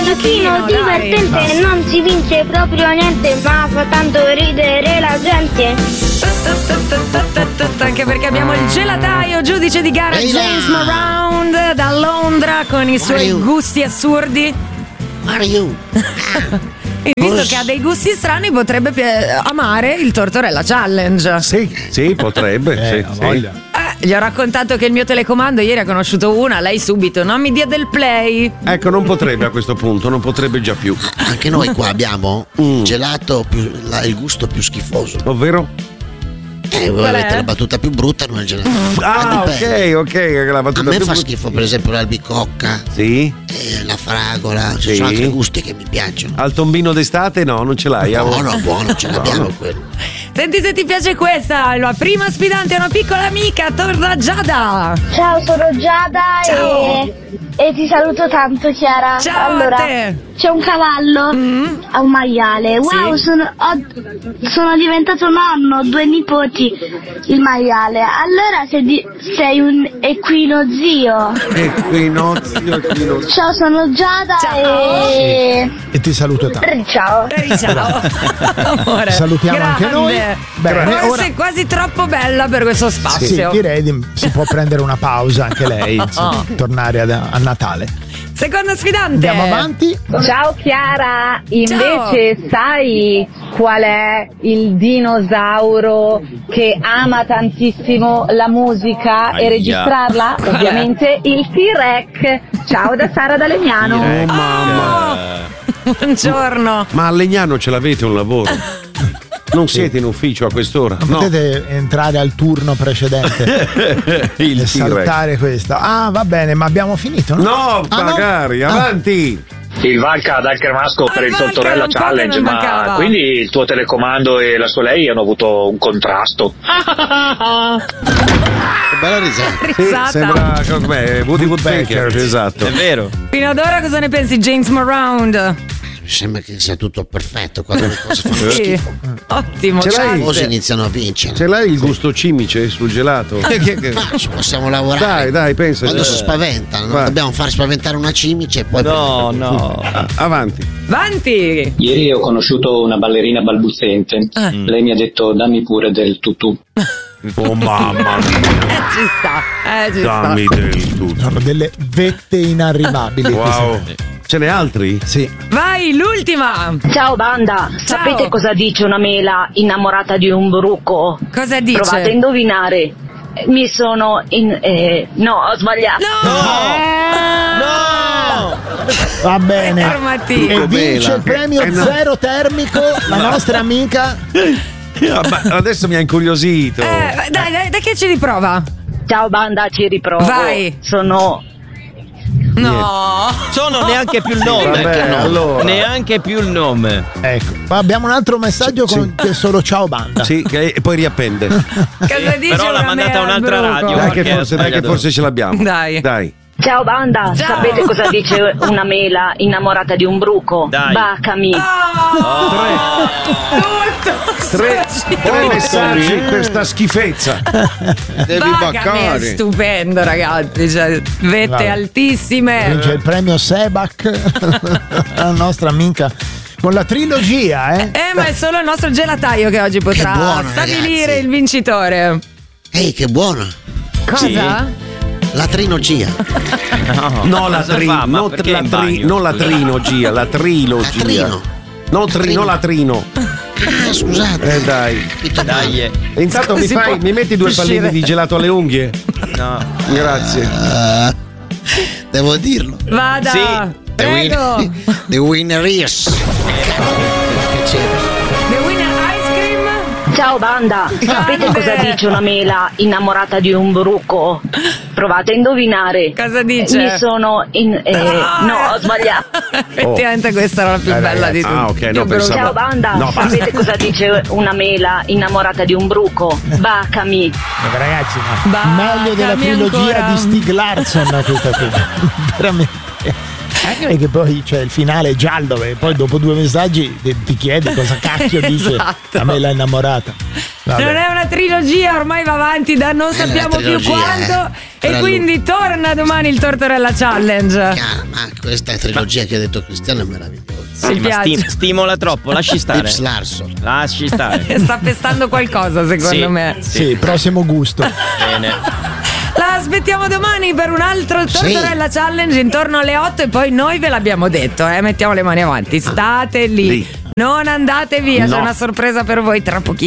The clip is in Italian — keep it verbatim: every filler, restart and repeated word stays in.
giochino divertente, dai. Non si vince proprio niente, ma fa tanto ridere la gente. Anche perché abbiamo il gelataio, giudice di gara James Maround da Londra con i suoi gusti assurdi. Mario. E visto che ha dei gusti strani, potrebbe amare il Tortorella Challenge. Sì, sì, potrebbe. Eh, sì, sì. sì. Eh, gli ho raccontato che il mio telecomando ieri ha conosciuto una, lei subito, non mi dia del play. Ecco, non potrebbe a questo punto, non potrebbe già più. Anche noi qua abbiamo un gelato più, la, il gusto più schifoso. Ovvero? Eh, voi Qual avete è? la battuta più brutta, noi il gelato. Ah, ok, ok. La battuta A me più fa brutta. schifo, per esempio, l'albicocca, Sì. eh, la fragola. Ci Sì. sono altri gusti che mi piacciono. Al tombino d'estate no, non ce l'hai. No, no, buono, ce l'abbiamo quello. Senti se ti piace questa, la prima sfidante è una piccola amica, torna Giada. Ciao, sono Giada Ciao. e, e ti saluto tanto, Chiara. Ciao allora, a te. c'è un cavallo Mm. a un maiale. Wow, Sì. sono, ho- sono diventato nonno, due nipoti, il maiale. Allora sei, di- sei un equinozio. Equinozio, equinozio. Ciao, sono Giada Ciao. e... E ti saluto tanto. Ciao. Ehi, ciao. Amore. Salutiamo Grande. anche noi. Bene, Forse ora- è quasi troppo bella per questo Sì, spazio. direi di, si può prendere una pausa anche lei, Oh. sì, tornare ad- a Natale. Seconda sfidante. Andiamo avanti. Ciao Chiara, invece sai qual è il dinosauro che ama tantissimo la musica Aia. e registrarla? Qual è? Ovviamente il T-Rex. Ciao da Sara da Legnano. Oh mamma. Buongiorno. Ma a Legnano ce l'avete un lavoro? Non siete in ufficio a quest'ora? Non No. potete entrare al turno precedente Il e T-Rex. saltare questa. Ah, va bene, ma abbiamo finito, no? No, Ah, no? magari, Ah. avanti. Il Valca dal Cremasco Ah, per il Valca, Tortorella un po' che Challenge, non ma mancava. quindi il tuo telecomando e la sua lei hanno avuto un contrasto. Che bella risata. Sì, Risata. sembra com'è, Woody Woodpecker, esatto. È vero. Fino ad ora cosa ne pensi, James Maround? Mi sembra che sia tutto perfetto quando le cose fanno Sì. schifo. Ottimo. Ce l'hai? Le grazie. cose iniziano a vincere. Ce l'hai il gusto cimice sul gelato? Ma ci possiamo lavorare. Dai, dai, pensa. Quando si spaventa, non Vai. dobbiamo far spaventare una cimice e poi. No, no. Ah, avanti. Avanti. Ieri ho conosciuto una ballerina balbuziente. Eh. Lei mi ha detto dammi pure del tutù. Oh mamma mia. Eh, ci sta. Eh, ci Dammi sta. del tutto. Sono delle vette inarrivabili. Wow. queste. Ce n'è altri? Sì. Vai, l'ultima. Ciao banda, sapete cosa dice una mela innamorata di un bruco? Cosa dice? Provate a indovinare. Mi sono in... eh, no, ho sbagliato. No! Va bene. Fermati. E vince il premio Eh, no. zero termico, la nostra amica. Ah, ma adesso mi ha incuriosito. Eh, dai, dai, dai che ci riprova. Ciao banda, ci riprovo. Vai. Sono... No. Sono neanche più il nome. Vabbè, allora. Neanche più il nome. Ecco, ma abbiamo un altro messaggio Sì, con che è solo ciao banda. Sì, che- e poi riappende. Cosa dice Però l'ha una mandata mela al un'altra bruco? radio. Dai che Perché forse, ha dai che sbagliato. forse ce l'abbiamo. Dai. Dai. Ciao banda, Ciao. sapete cosa dice una mela innamorata di un bruco? Dai. Bacami. Tutto. Tre, sto tre messaggi giro. in questa schifezza. Devi Vacami è baccare. stupendo, ragazzi. Cioè, vette Vai. altissime. Vince il premio Sebac, la nostra amica. Con la trilogia, eh? Eh, ma è solo il nostro gelataio che oggi potrà buono, stabilire ragazzi. il vincitore. Ehi, che buona! Cosa? La trilogia. No, No, la cosa tri, fa? Ma non, perché la in tri, bagno? non la trilogia, la trilogia. Latrino. Non trino, latrino. Ah, scusate. Eh dai. Capito male. Dai. eh. E intanto mi, Si fai, può mi metti due uscire. pallini di gelato alle unghie? No. Grazie. Ah, devo dirlo. Vada. Sì. The, Prego. win- the winner is. The winner ice cream. Ciao banda, sapete Grande. cosa dice una mela innamorata di un bruco? Provate a indovinare. Cosa dice? Mi sono in... eh, no, ho sbagliato. Effettivamente questa era la più Eh, bella di ragazzi. tutte. Ah, ok, no, Più brutta. pensavo- Ciao banda, No, basta. sapete cosa dice una mela innamorata di un bruco? Bacami. Ma ragazzi, ma Bacami meglio della trilogia ancora. di Stieg Larsson questa qui. Veramente. Anche perché poi c'è il finale giallo e poi dopo due messaggi ti, ti chiedi cosa cacchio dice Esatto. a me l'ha innamorata. Vabbè. Non è una trilogia, ormai va avanti da non È sappiamo una più trilogia, quanto. eh. E Però quindi torna domani il Tortorella Challenge. Ah, ma questa trilogia che ha detto Cristiano è meravigliosa. Sì, Mi ma piace. sti- stimola troppo, lasci stare. Pips Larson. Lasci stare. Sta pestando qualcosa, secondo Sì. me. Sì, prossimo gusto. Bene. La aspettiamo domani per un altro Tortorella Challenge intorno alle otto e poi noi ve l'abbiamo detto, eh, mettiamo le mani avanti. State lì. Lì. Non andate via, c'è No. una sorpresa per voi tra pochissimo.